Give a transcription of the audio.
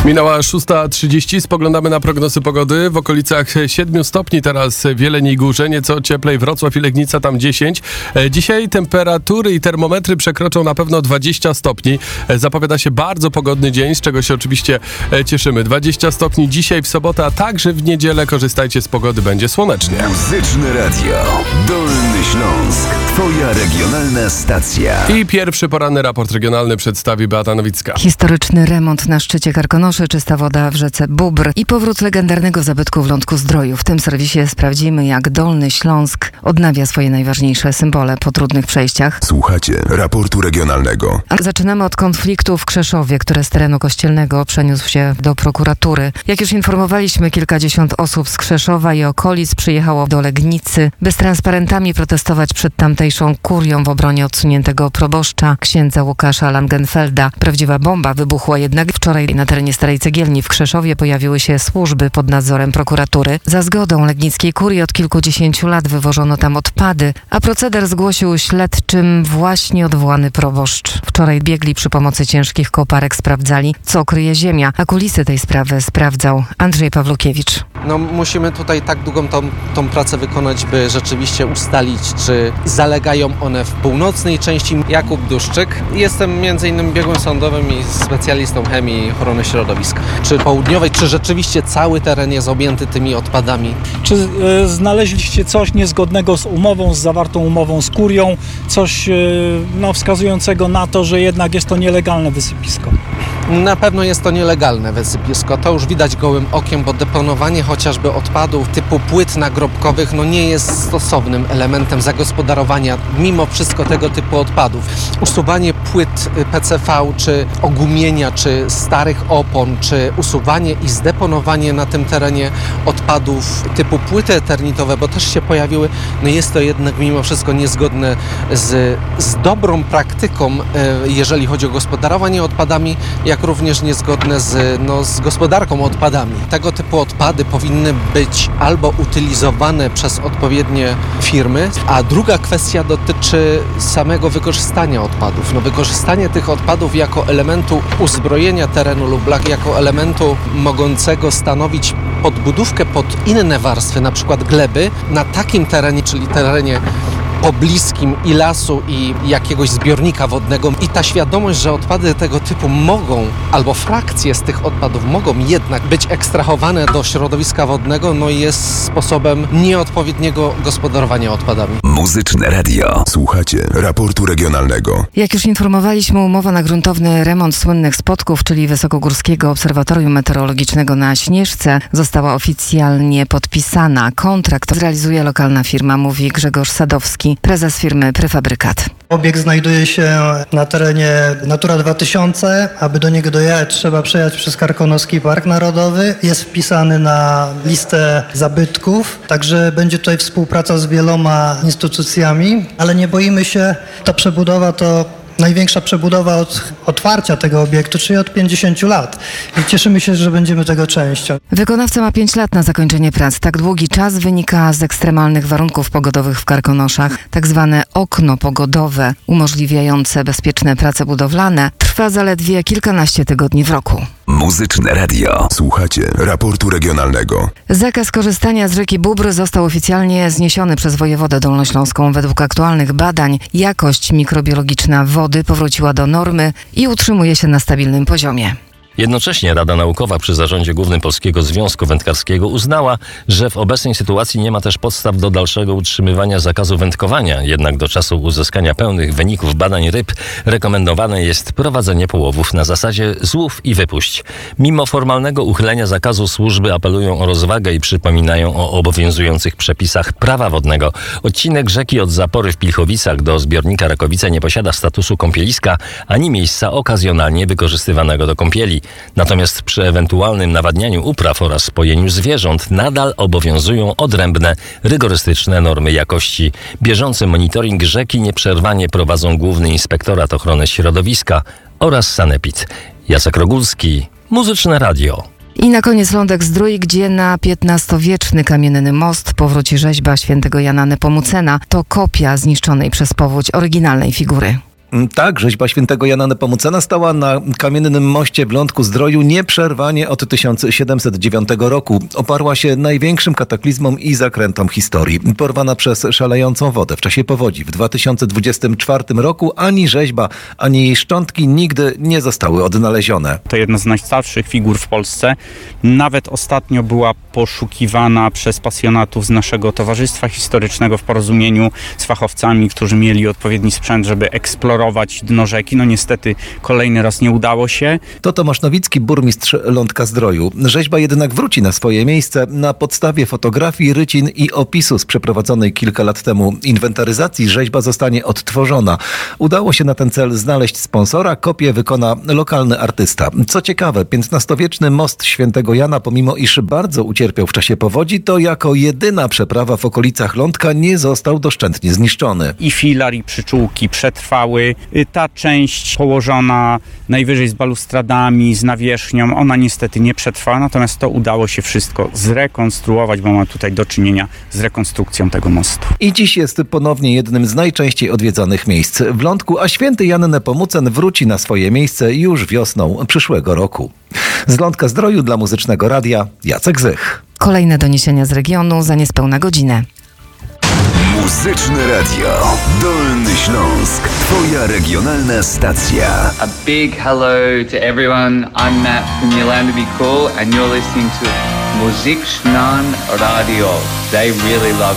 Minęła 6:30, spoglądamy na prognozy pogody. W okolicach 7 stopni teraz w Jeleniej Górze, nieco cieplej Wrocław i Legnica, tam 10. Dzisiaj temperatury i termometry przekroczą na pewno 20 stopni. Zapowiada się bardzo pogodny dzień, z czego się oczywiście cieszymy. 20 stopni dzisiaj w sobotę, a także w niedzielę. Korzystajcie z pogody, będzie słonecznie. Muzyczne Radio Dolny Śląsk, twoja regionalna stacja. I pierwszy poranny raport regionalny przedstawi Beata Nowicka. Historyczny remont na szczycie Karkonoszy, czysta woda w rzece Bóbr i powrót legendarnego zabytku w Lądku-Zdroju. W tym serwisie sprawdzimy, jak Dolny Śląsk odnawia swoje najważniejsze symbole po trudnych przejściach. Słuchacie raportu regionalnego. A zaczynamy od konfliktu w Krzeszowie, który z terenu kościelnego przeniósł się do prokuratury. Jak już informowaliśmy, kilkadziesiąt osób z Krzeszowa i okolic przyjechało do Legnicy, by z transparentami protestować przed tamtejszą kurią w obronie odsuniętego proboszcza, księdza Łukasza Langenfelda. Prawdziwa bomba wybuchła jednak wczoraj na terenie Starej Cegielni w Krzeszowie. Pojawiły się służby pod nadzorem prokuratury. Za zgodą legnickiej kurii od kilkudziesięciu lat wywożono tam odpady, a proceder zgłosił śledczym właśnie odwołany proboszcz. Wczoraj biegli przy pomocy ciężkich koparek sprawdzali, co kryje ziemia, a kulisy tej sprawy sprawdzał Andrzej Pawlukiewicz. Musimy tutaj tak długą tą pracę wykonać, by rzeczywiście ustalić, czy zalegają one w północnej części. Jakub Duszczyk. Jestem m.in. biegłym sądowym i specjalistą chemii i ochrony środowiska. Czy południowej, czy rzeczywiście cały teren jest objęty tymi odpadami? Czy znaleźliście coś niezgodnego z umową, z zawartą umową z kurią? Coś wskazującego na to, że jednak jest to nielegalne wysypisko? Na pewno jest to nielegalne wysypisko. To już widać gołym okiem, bo deponowanie chociażby odpadów typu płyt nagrobkowych nie jest stosownym elementem zagospodarowania mimo wszystko tego typu odpadów. Usuwanie płyt PCV, czy ogumienia, czy starych opon, czy usuwanie i zdeponowanie na tym terenie odpadów typu płyty eternitowe, bo też się pojawiły, jest to jednak mimo wszystko niezgodne z dobrą praktyką, jeżeli chodzi o gospodarowanie odpadami, jak również niezgodne z gospodarką odpadami. Tego typu odpady powinny być albo utylizowane przez odpowiednie firmy, a druga kwestia dotyczy samego wykorzystania odpadów. Wykorzystanie tych odpadów jako elementu uzbrojenia terenu lub jako elementu mogącego stanowić podbudówkę pod inne warstwy, na przykład gleby, na takim terenie, czyli terenie pobliskim i lasu, i jakiegoś zbiornika wodnego, i ta świadomość, że odpady tego typu mogą, albo frakcje z tych odpadów mogą jednak być ekstrahowane do środowiska wodnego, jest sposobem nieodpowiedniego gospodarowania odpadami. Muzyczne Radio. Słuchacie raportu regionalnego. Jak już informowaliśmy, umowa na gruntowny remont słynnych spotków, czyli Wysokogórskiego Obserwatorium Meteorologicznego na Śnieżce, została oficjalnie podpisana. Kontrakt zrealizuje lokalna firma, mówi Grzegorz Sadowski, prezes firmy Prefabrykat. Obiekt znajduje się na terenie Natura 2000. Aby do niego dojechać, trzeba przejechać przez Karkonoski Park Narodowy. Jest wpisany na listę zabytków, także będzie tutaj współpraca z wieloma instytucjami, ale nie boimy się, ta przebudowa to największa przebudowa od otwarcia tego obiektu, czyli od 50 lat. I cieszymy się, że będziemy tego częścią. Wykonawca ma 5 lat na zakończenie prac. Tak długi czas wynika z ekstremalnych warunków pogodowych w Karkonoszach. Tak zwane okno pogodowe umożliwiające bezpieczne prace budowlane trwa zaledwie kilkanaście tygodni w roku. Muzyczne Radio. Słuchacie raportu regionalnego. Zakaz korzystania z rzeki Bóbr został oficjalnie zniesiony przez wojewodę dolnośląską. Według aktualnych badań jakość mikrobiologiczna wody powróciła do normy i utrzymuje się na stabilnym poziomie. Jednocześnie Rada Naukowa przy zarządzie głównym Polskiego Związku Wędkarskiego uznała, że w obecnej sytuacji nie ma też podstaw do dalszego utrzymywania zakazu wędkowania. Jednak do czasu uzyskania pełnych wyników badań ryb rekomendowane jest prowadzenie połowów na zasadzie złów i wypuść. Mimo formalnego uchylenia zakazu służby apelują o rozwagę i przypominają o obowiązujących przepisach prawa wodnego. Odcinek rzeki od zapory w Pilchowicach do zbiornika Rakowice nie posiada statusu kąpieliska ani miejsca okazjonalnie wykorzystywanego do kąpieli. Natomiast przy ewentualnym nawadnianiu upraw oraz spojeniu zwierząt nadal obowiązują odrębne, rygorystyczne normy jakości. Bieżący monitoring rzeki nieprzerwanie prowadzą Główny Inspektorat Ochrony Środowiska oraz Sanepid. Jacek Rogulski, Muzyczne Radio. I na koniec Lądek-Zdrój, gdzie na XV-wieczny kamienny most powróci rzeźba świętego Jana Nepomucena. To kopia zniszczonej przez powódź oryginalnej figury. Tak, rzeźba świętego Jana Nepomucena stała na kamiennym moście w Lądku-Zdroju nieprzerwanie od 1709 roku. Oparła się największym kataklizmom i zakrętom historii. Porwana przez szalejącą wodę w czasie powodzi w 2024 roku ani rzeźba, ani jej szczątki nigdy nie zostały odnalezione. To jedna z najstarszych figur w Polsce. Nawet ostatnio była poszukiwana przez pasjonatów z naszego Towarzystwa Historycznego w porozumieniu z fachowcami, którzy mieli odpowiedni sprzęt, żeby eksplorować dno rzeki. No niestety kolejny raz nie udało się. To Tomasz Nowicki, burmistrz Lądka-Zdroju. Rzeźba jednak wróci na swoje miejsce na podstawie fotografii, rycin i opisu z przeprowadzonej kilka lat temu inwentaryzacji. Rzeźba zostanie odtworzona. Udało się na ten cel znaleźć sponsora. Kopię wykona lokalny artysta. Co ciekawe, XV-wieczny most Świętego Jana, pomimo iż bardzo ucierpiał w czasie powodzi, to jako jedyna przeprawa w okolicach Lądka nie został doszczętnie zniszczony. I filar, i przyczółki przetrwały. Ta część położona najwyżej z balustradami, z nawierzchnią, ona niestety nie przetrwała, natomiast to udało się wszystko zrekonstruować, bo mamy tutaj do czynienia z rekonstrukcją tego mostu. I dziś jest ponownie jednym z najczęściej odwiedzanych miejsc w Lądku, a święty Jan Nepomucen wróci na swoje miejsce już wiosną przyszłego roku. Z Lądka-Zdroju dla Muzycznego Radia Jacek Zych. Kolejne doniesienia z regionu za niespełna godzinę. Muzyczne Radio Dolny Śląsk. Twoja regionalna stacja. A big hello to everyone. I'm Matt from Yolanda Be Cool and you're listening to Muzyczne Radio. They really love